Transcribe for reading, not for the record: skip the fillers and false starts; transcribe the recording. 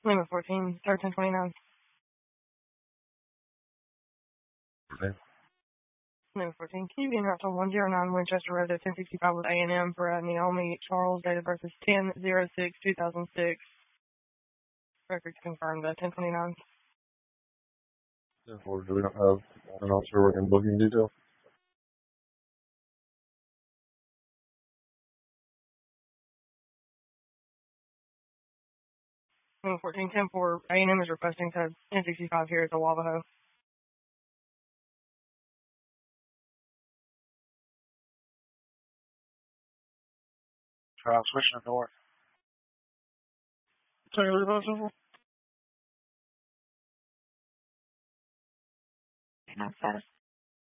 Limit 14, 1329. Okay. Limit 14, can you be in route to 109 Winchester Road at 1065 with A&M for Naomi Charles, date of birth is 10/06/2006. Records confirmed at 1029. Therefore, do we not have an officer working booking detail? Limit 14, 10-4, A&M is requesting to 1065 here at the Wavaho. Trial switching to north. Taylor possible? Not fast.